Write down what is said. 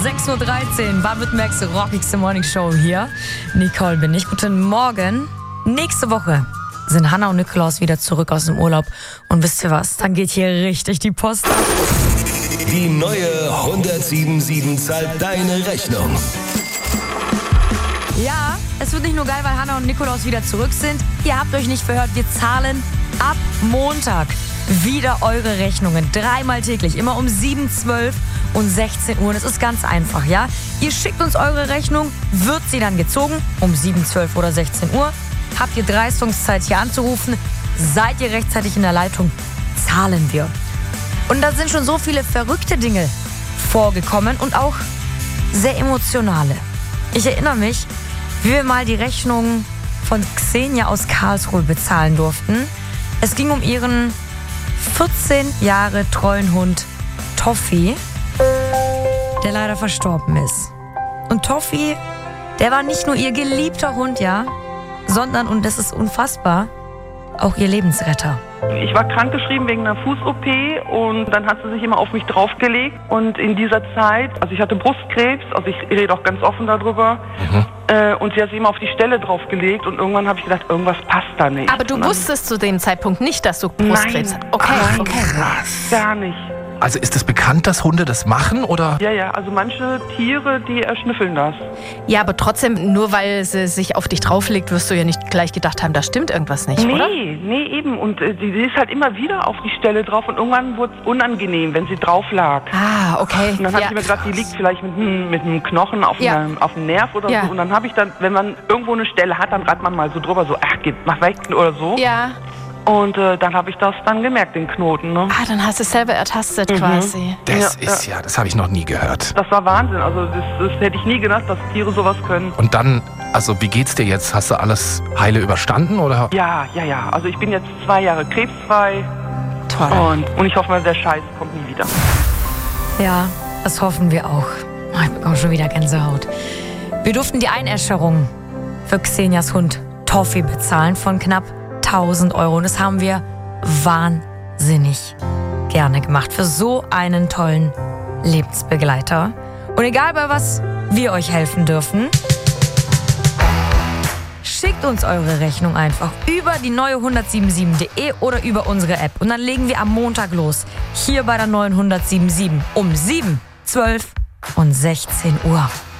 6.13 Uhr, Baden-Württembergs rockigste Morningshow hier. Nicole bin ich. Guten Morgen. Nächste Woche sind Hannah und Nikolaus wieder zurück aus dem Urlaub. Und wisst ihr was? Dann geht hier richtig die Post ab. Die neue 107.7 zahlt deine Rechnung. Ja, es wird nicht nur geil, weil Hannah und Nikolaus wieder zurück sind. Ihr habt euch nicht verhört, wir zahlen ab Montag wieder eure Rechnungen. 3-mal täglich, immer um 7, 12 und 16 Uhr. Und es ist ganz einfach, ja? Ihr schickt uns eure Rechnung, wird sie dann gezogen um 7, 12 oder 16 Uhr. Habt ihr Dreistungszeit hier anzurufen, seid ihr rechtzeitig in der Leitung, zahlen wir. Und da sind schon so viele verrückte Dinge vorgekommen und auch sehr emotionale. Ich erinnere mich, wie wir mal die Rechnung von Xenia aus Karlsruhe bezahlen durften. Es ging um ihren 14 Jahre treuen Hund Toffi, der leider verstorben ist. Und Toffi, der war nicht nur ihr geliebter Hund, ja, sondern, und das ist unfassbar, auch ihr Lebensretter. Ich war krankgeschrieben wegen einer Fuß-OP und dann hat sie sich immer auf mich draufgelegt. Und in dieser Zeit, also ich hatte Brustkrebs, also ich rede auch ganz offen darüber, und sie hat sich immer auf die Stelle draufgelegt und irgendwann habe ich gedacht, irgendwas passt da nicht. Aber du wusstest zu dem Zeitpunkt nicht, dass du Brustkrebs hast? Okay, okay. Krass. Gar nicht. Also ist es bekannt, dass Hunde das machen, oder? Ja, also manche Tiere, die erschnüffeln das. Ja, aber trotzdem, nur weil sie sich auf dich drauflegt, wirst du ja nicht gleich gedacht haben, da stimmt irgendwas nicht, oder? Nee, eben. Und sie ist halt immer wieder auf die Stelle drauf und irgendwann wurde es unangenehm, wenn sie drauf lag. Ah, okay. Und dann habe ich mir gedacht, die liegt vielleicht mit einem Knochen auf einem Nerv oder so. Und dann habe ich dann, wenn man irgendwo eine Stelle hat, dann reibt man mal so drüber, so, mach weg oder so. Ja. Und dann habe ich das dann gemerkt, den Knoten. Ne? Ah, dann hast du es selber ertastet quasi. Das ist das habe ich noch nie gehört. Das war Wahnsinn. Also das hätte ich nie gedacht, dass Tiere sowas können. Und dann, also wie geht's dir jetzt? Hast du alles heile überstanden, oder? Ja. Also ich bin jetzt 2 Jahre krebsfrei. Toll. Und ich hoffe mal, der Scheiß kommt nie wieder. Ja, das hoffen wir auch. Oh, ich bekomme schon wieder Gänsehaut. Wir durften die Einäscherung für Xenias Hund Toffi bezahlen von knapp 1.000 Euro. Und das haben wir wahnsinnig gerne gemacht für so einen tollen Lebensbegleiter. Und egal bei was wir euch helfen dürfen, schickt uns eure Rechnung einfach über die neue 107.7.de oder über unsere App. Und dann legen wir am Montag los, hier bei der neuen 107.7 um 7, 12 und 16 Uhr.